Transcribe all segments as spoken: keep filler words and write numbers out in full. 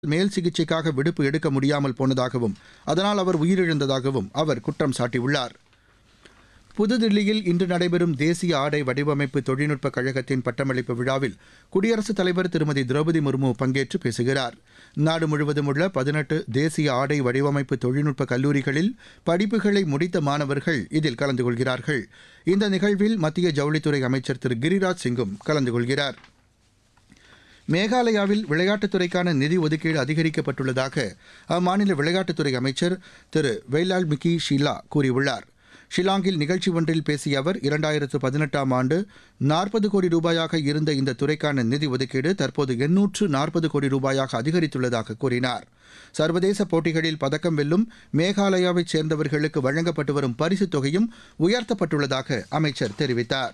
மேல் சிகிச்சைக்காக விடுப்பு எடுக்க முடியாமல் போனதாகவும் அதனால் அவர் உயிரிழந்ததாகவும் அவர் குற்றம் சாட்டியுள்ளார். புதுதில்லியில் இன்று நடைபெறும் தேசிய ஆடை வடிவமைப்பு தொழில்நுட்ப கழகத்தின் பட்டமளிப்பு விழாவில் குடியரசுத் தலைவர் திருமதி திரௌபதி முர்மு பங்கேற்று பேசுகிறார். நாடு முழுவதும் உள்ள பதினெட்டு தேசிய ஆடை வடிவமைப்பு தொழில்நுட்ப கல்லூரிகளில் படிப்புகளை முடித்த மாணவர்கள் இதில் கலந்து கொள்கிறார்கள். இந்த நிகழ்வில் மத்திய ஜவுளித்துறை அமைச்சர் திரு கிரிராஜ் சிங்கும் கலந்து கொள்கிறார். மேகாலயாவில் விளையாட்டுத்துறைக்கான நிதி ஒதுக்கீடு அதிகரிக்கப்பட்டுள்ளதாக அம்மாநில விளையாட்டுத்துறை அமைச்சர் திரு வெய்லால் மிக்கி ஷிலா கூறியுள்ளார். ஷில்லாங்கில் நிகழ்ச்சி ஒன்றில் பேசிய அவர் இரண்டாயிரத்து பதினெட்டாம் ஆண்டு நாற்பது கோடி ரூபாயாக இருந்த இந்த துறைக்கான நிதி ஒதுக்கீடு தற்போது எண்ணூற்று நாற்பது கோடி ரூபாயாக அதிகரித்துள்ளதாக கூறினார். சர்வதேச போட்டிகளில் பதக்கம் வெல்லும் மேகாலயாவைச் சேர்ந்தவர்களுக்கு வழங்கப்பட்டு வரும் பரிசுத் தொகையும் உயர்த்தப்பட்டுள்ளதாக அமைச்சர் தெரிவித்தார்.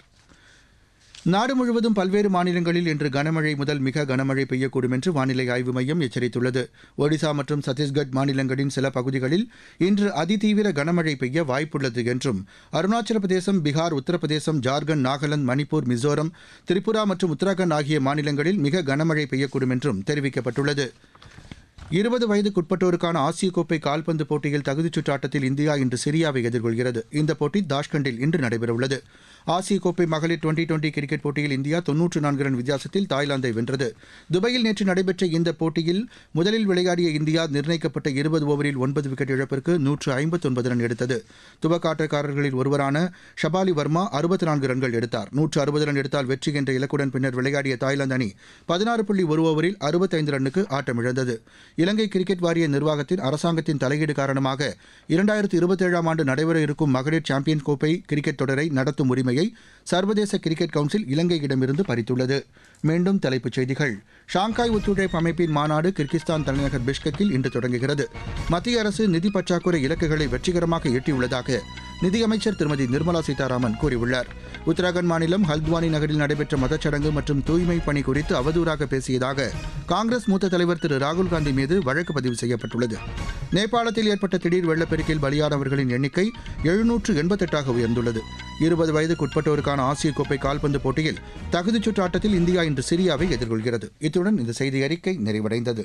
நாடு முழுவதும் பல்வேறு மாநிலங்களில் இன்று கனமழை முதல் மிக கனமழை பெய்யக்கூடும் என்று வானிலை ஆய்வு மையம் எச்சரித்துள்ளது. ஒடிசா மற்றும் சத்தீஸ்கட் மாநிலங்களின் சில பகுதிகளில் இன்று அதிதீவிர கனமழை பெய்ய வாய்ப்புள்ளது என்றும் அருணாச்சல பிரதேசம், பீகார், உத்தரப்பிரதேசம், ஜார்க்கண்ட், நாகாலாந்து, மணிப்பூர், மிசோரம், திரிபுரா மற்றும் உத்தராகண்ட் ஆகிய மாநிலங்களில் மிக கனமழை பெய்யக்கூடும் என்றும் தெரிவிக்கப்பட்டுள்ளது. இருபது வயதுக்குட்பட்டோருக்கான ஆசிய கோப்பை கால்பந்து போட்டியில் தகுதிச் சுற்று ஆட்டத்தில் இந்தியா இன்று சிரியாவை எதிர்கொள்கிறது. இந்த போட்டி தாஷ்கண்டில் இன்று நடைபெறவுள்ளது. ஆசிய கோப்பை மகளிர் டுவெண்டி டுவெண்டி கிரிக்கெட் போட்டியில் இந்தியா தொன்னூற்று நான்கு ரன் வித்தியாசத்தில் தாய்லாந்தை வென்றது. துபாயில் நேற்று நடைபெற்ற இந்த போட்டியில் முதலில் விளையாடிய இந்தியா நிர்ணயிக்கப்பட்ட இருபது ஓவரில் ஒன்பது விக்கெட் இழப்பிற்கு நூற்று ஐம்பத்தொன்பது ரன் எடுத்தது. துவக்க ஆட்டக்காரர்களில் ஒருவரான ஷபாலி வர்மா அறுபத்தி நான்கு ரன்கள் எடுத்தார். நூற்று அறுபது ரன் எடுத்தால் வெற்றி என்ற இலக்குடன் பின்னர் விளையாடிய தாய்லாந்து அணி பதினாறு புள்ளி ஒரு ஓவரில் அறுபத்தைந்து ரன்னுக்கு ஆட்டமிழந்தது. இலங்கை கிரிக்கெட் வாரிய நிர்வாகத்தின் அரசாங்கத்தின் தலையீடு காரணமாக இரண்டாயிரத்து இருபத்தேழாம் ஆண்டு நடைபெற இருக்கும் மகளிர் சாம்பியன் கோப்பை கிரிக்கெட் தொடரை நடத்தும் உரிமையை சர்வதேச கிரிக்கெட் கவுன்சில் இலங்கையிடமிருந்து பறித்துள்ளது. மீண்டும் தலைப்புச் செய்திகள். ஷாங்காய் ஒத்துழைப்பு அமைப்பின் மாநாடு கிர்கிஸ்தான் தலைநகர் பிஷ்கெக்கில் இன்று தொடங்குகிறது. மத்திய அரசு நிதி பற்றாக்குறை இலக்குகளை வெற்றிகரமாக எட்டியுள்ளதாக நிதியமைச்சர் திருமதி நிர்மலா சீதாராமன் கூறியுள்ளார். உத்தராகண்ட் மாநிலம் ஹல்த்வானி நகரில் நடைபெற்ற மதச்சடங்கு மற்றும் தூய்மை பணி குறித்து அவதூறாக பேசியதாக காங்கிரஸ் மூத்த தலைவர் திரு ராகுல்காந்தி மீது வழக்கு பதிவு செய்யப்பட்டுள்ளது. நேபாளத்தில் ஏற்பட்ட திடீர் வெள்ளப்பெருக்கில் பலியானவர்களின் எண்ணிக்கை எழுநூற்று எண்பத்தெட்டாக உயர்ந்துள்ளது. இருபது வயதுக்குட்பட்டோருக்கான ஆசிய கோப்பை கால்பந்து போட்டியில் தகுதிச் சுற்று ஆட்டத்தில் இந்தியா இன்று சிரியாவை எதிர்கொள்கிறது. இத்துடன் இந்த செய்தி அறிக்கை நிறைவடைந்தது.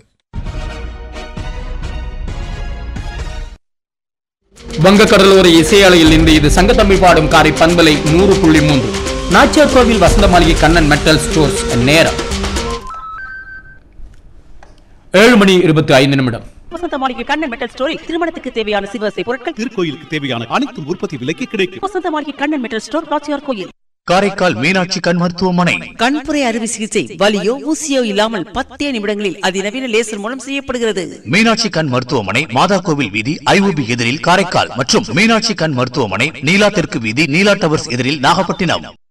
வங்கக்கடலோர இசையாலையில் இன்று இது சங்கத்தமிழ் பாடும் காரை பண்பலை நூறு புள்ளி மூன்று. நாச்சியார் கோவில் வசந்த மாளிகை கண்ணன் மெட்டல் ஸ்டோர்ஸ். நேரம் ஏழு மணி இருபத்தி ஐந்து நிமிடம். வசந்த மாளிகை கண்ணன் மெட்டல் ஸ்டோரில் திருமணத்துக்கு தேவையான சிவசை பொருட்கள், திருக்கோயிலுக்கு தேவையான அனைத்து உற்பத்தி விலைக்கு கிடைக்கும். வசந்த மாளிகை கண்ணன் மெட்டல் ஸ்டோர், நாச்சியார் கோயில். காரைக்கால் மீனாட்சி கண் மருத்துவமனை. கண்புரை அறுவை சிகிச்சை வலியோ ஊசியோ இல்லாமல் பத்தே நிமிடங்களில் அதிநவீன லேசர் மூலம் செய்யப்படுகிறது. மீனாட்சி கண் மருத்துவமனை, மாதா கோவில் வீதி, ஐஓபி எதிரில் காரைக்கால் மற்றும் மீனாட்சி கண் மருத்துவமனை, நீலா தெற்கு வீதி, நீலா டவர்ஸ் எதிரில் நாகப்பட்டினம்.